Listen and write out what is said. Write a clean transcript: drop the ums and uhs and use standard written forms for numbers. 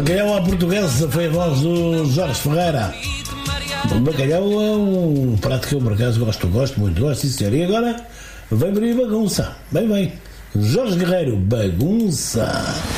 Bacalhau à portuguesa foi a voz do Jorge Ferreira. O bacalhau é um prato que eu por acaso gosto muito, sim senhor. E agora vem por aí bagunça. Bem, Jorge Guerreiro, bagunça.